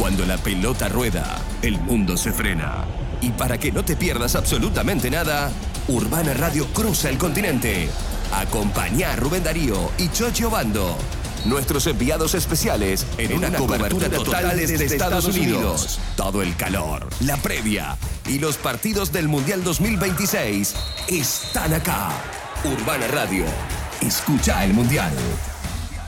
Cuando la pelota rueda, el mundo se frena. Y para que no te pierdas absolutamente nada, Urbana Radio cruza el continente. Acompañá a Rubén Darío y Chochi Obando, nuestros enviados especiales, en una cobertura total desde Estados Unidos. Todo el calor, la previa y los partidos del Mundial 2026 están acá. Urbana Radio. Escucha el Mundial.